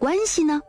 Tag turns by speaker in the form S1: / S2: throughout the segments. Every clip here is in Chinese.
S1: 关系呢？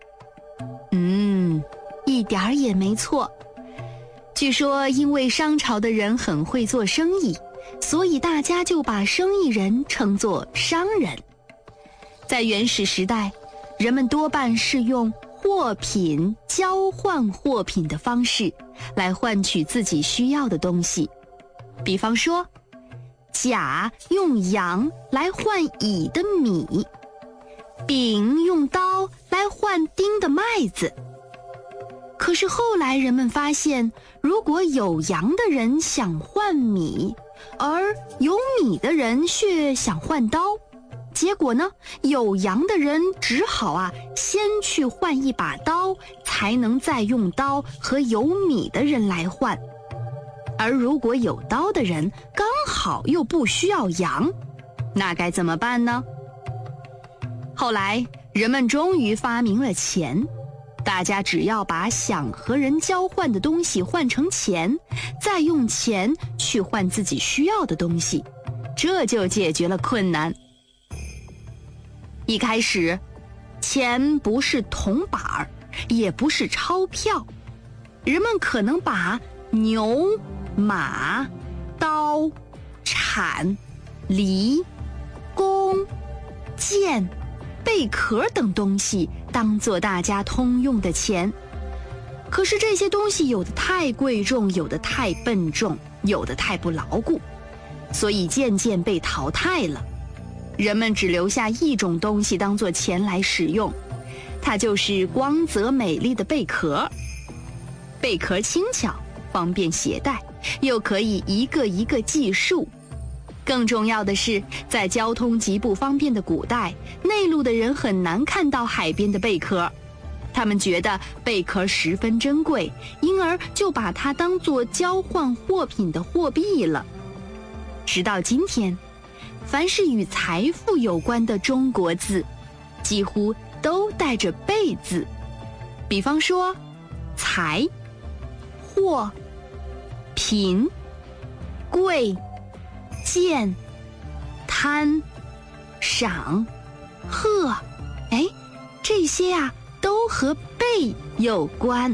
S1: 一点儿也没错。据说因为商朝的人很会做生意，所以大家就把生意人称作商人。在原始时代，人们多半是用货品交换货品的方式来换取自己需要的东西。比方说，甲用羊来换乙的米，丙用刀来换丁的麦子。可是后来人们发现，如果有羊的人想换米，而有米的人却想换刀，结果呢，有羊的人只好先去换一把刀，才能再用刀和有米的人来换。而如果有刀的人刚好又不需要羊，那该怎么办呢？后来人们终于发明了钱，大家只要把想和人交换的东西换成钱，再用钱去换自己需要的东西，这就解决了困难。一开始，钱不是铜板儿，也不是钞票，人们可能把牛、马、刀、铲、犁、弓、箭、贝壳等东西当作大家通用的钱。可是这些东西有的太贵重，有的太笨重，有的太不牢固，所以渐渐被淘汰了。人们只留下一种东西当作钱来使用，它就是光泽美丽的贝壳。贝壳轻巧，方便携带，又可以一个一个计数。更重要的是，在交通极不方便的古代，内陆的人很难看到海边的贝壳，他们觉得贝壳十分珍贵，因而就把它当作交换货品的货币了。直到今天，凡是与财富有关的中国字，几乎都带着贝字。比方说，财、货、贫、贵、贱、贪、赏、贺，这些都和贝有关。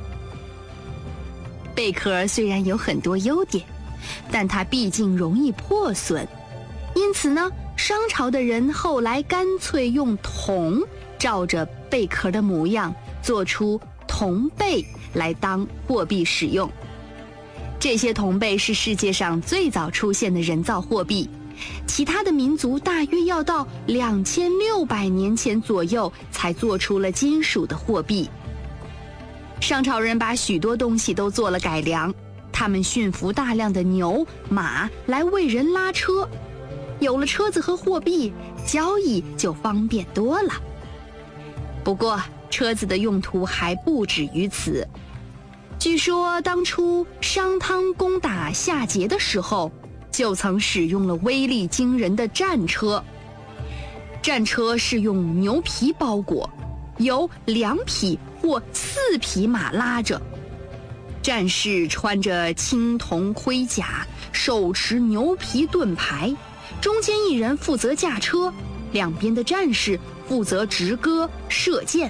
S1: 贝壳虽然有很多优点，但它毕竟容易破损，因此呢，商朝的人后来干脆用铜照着贝壳的模样做出铜贝来当货币使用。这些铜贝是世界上最早出现的人造货币，其他的民族大约要到2600年前左右才做出了金属的货币。商朝人把许多东西都做了改良，他们驯服大量的牛、马来为人拉车，有了车子和货币，交易就方便多了。不过，车子的用途还不止于此。据说当初商汤攻打夏桀的时候，就曾使用了威力惊人的战车。战车是用牛皮包裹，由2匹或4匹马拉着，战士穿着青铜盔甲，手持牛皮盾牌，中间一人负责驾车，两边的战士负责直戈射箭。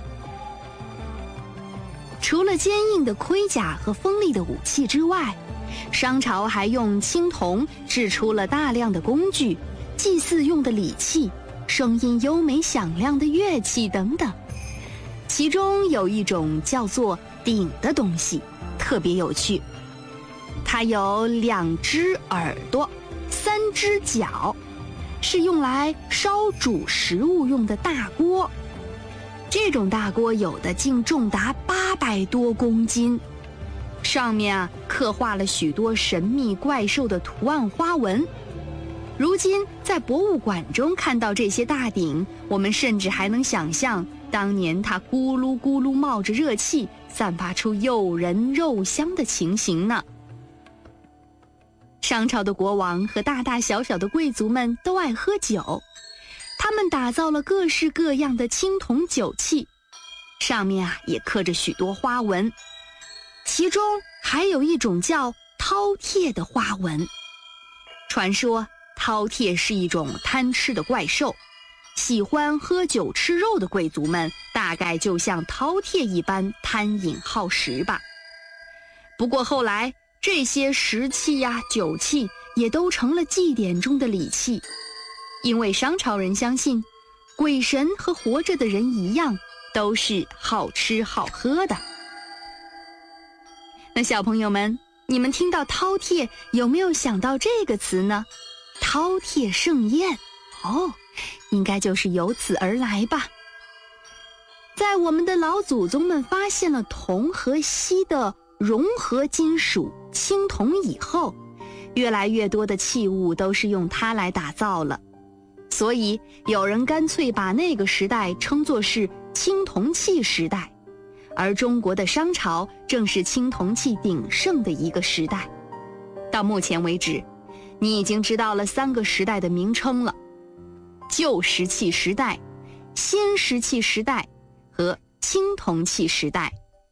S1: 除了坚硬的盔甲和锋利的武器之外，商朝还用青铜制出了大量的工具、祭祀用的礼器、声音优美响亮的乐器等等。其中有一种叫做鼎的东西特别有趣，它有2只耳朵、3只脚，是用来烧煮食物用的大锅。这种大锅有的竟重达800多公斤，上面刻画了许多神秘怪兽的图案花纹。如今在博物馆中看到这些大鼎，我们甚至还能想象当年它咕噜咕噜冒着热气，散发出诱人肉香的情形呢。商朝的国王和大大小小的贵族们都爱喝酒，他们打造了各式各样的青铜酒器，上面也刻着许多花纹，其中还有一种叫饕餮的花纹。传说饕餮是一种贪吃的怪兽， 喜欢喝酒吃肉的贵族们大概就像饕餮一般贪饮好食吧。不过后来这些食器呀、酒器也都成了祭典中的礼器，因为商朝人相信鬼神和活着的人一样，都是好吃好喝的。那小朋友们，你们听到饕餮有没有想到这个词呢？饕餮盛宴，应该就是由此而来吧。在我们的老祖宗们发现了铜和锡的融合金属青铜以后，越来越多的器物都是用它来打造了，所以有人干脆把那个时代称作是青铜器时代，而中国的商朝正是青铜器鼎盛的一个时代。到目前为止，你已经知道了3个时代的名称了：旧石器时代、新石器时代和青铜器时代。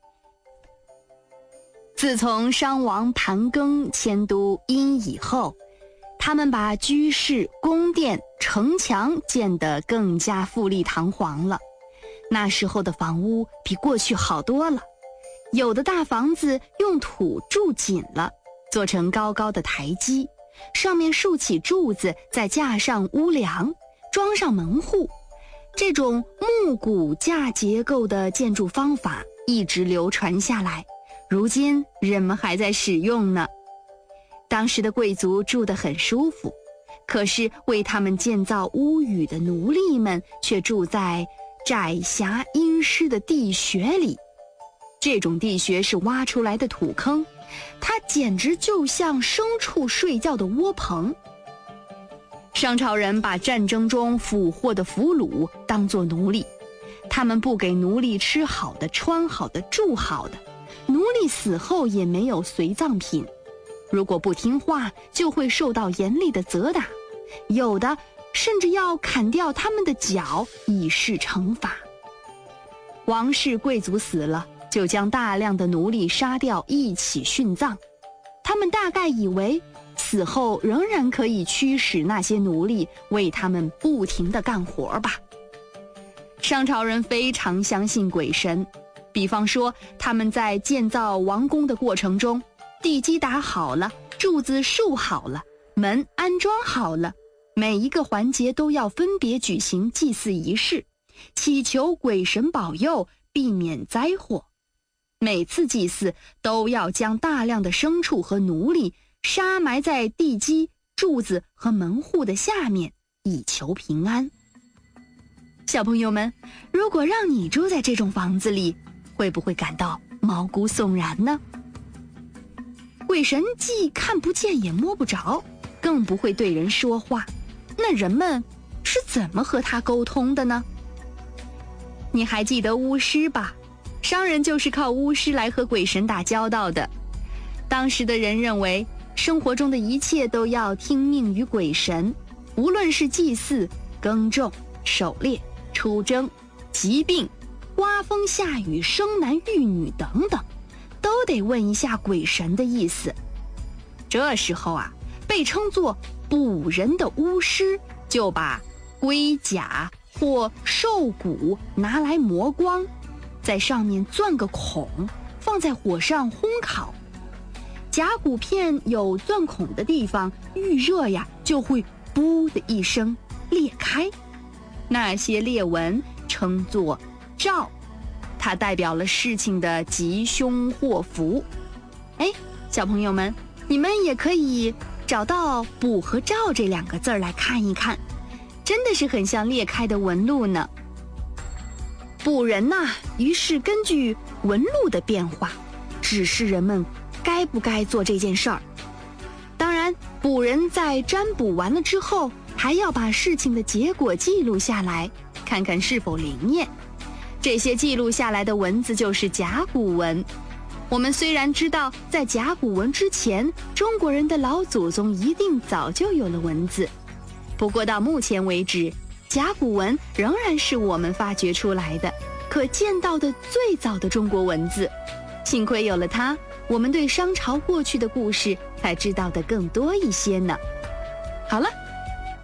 S1: 自从商王盘庚迁都殷以后，他们把居室、宫殿、城墙建得更加富丽堂皇了。那时候的房屋比过去好多了，有的大房子用土筑紧了，做成高高的台基，上面竖起柱子，再架上屋梁，装上门户。这种木骨架结构的建筑方法一直流传下来，如今人们还在使用呢。当时的贵族住得很舒服，可是为他们建造屋宇的奴隶们却住在窄狭阴湿的地穴里。这种地穴是挖出来的土坑，它简直就像牲畜睡觉的窝棚。商朝人把战争中俘获的俘虏当作奴隶，他们不给奴隶吃好的、穿好的、住好的，奴隶死后也没有随葬品，如果不听话就会受到严厉的责打，有的甚至要砍掉他们的脚以示惩罚。王室贵族死了，就将大量的奴隶杀掉一起殉葬，他们大概以为死后仍然可以驱使那些奴隶为他们不停地干活吧。商朝人非常相信鬼神，比方说他们在建造王宫的过程中，地基打好了，柱子竖好了，门安装好了，每一个环节都要分别举行祭祀仪式，祈求鬼神保佑，避免灾祸。每次祭祀都要将大量的牲畜和奴隶杀埋在地基、柱子和门户的下面，以求平安。小朋友们，如果让你住在这种房子里，会不会感到毛骨悚然呢？鬼神既看不见也摸不着，更不会对人说话，那人们是怎么和他沟通的呢？你还记得巫师吧？商人就是靠巫师来和鬼神打交道的。当时的人认为，生活中的一切都要听命于鬼神，无论是祭祀、耕种、狩猎、出征、疾病、刮风下雨、生男育女等等，都得问一下鬼神的意思。这时候啊，被称作卜人的巫师就把龟甲或兽骨拿来磨光，在上面钻个孔，放在火上烘烤。甲骨片有钻孔的地方，遇热呀就会“噗”的一声裂开，那些裂纹称作兆，它代表了事情的吉凶祸福。小朋友们，你们也可以找到“卜”和“兆”这2个字来看一看，真的是很像裂开的纹路呢。卜人呐，于是根据纹路的变化，指示人们该不该做这件事儿。当然，卜人在占卜完了之后，还要把事情的结果记录下来，看看是否灵验。这些记录下来的文字就是甲骨文。我们虽然知道在甲骨文之前，中国人的老祖宗一定早就有了文字，不过到目前为止，甲骨文仍然是我们发掘出来的可见到的最早的中国文字。幸亏有了它，我们对商朝过去的故事才知道的更多一些呢。好了，那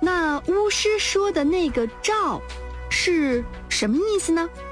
S1: 那巫师说的那个兆是什么意思呢？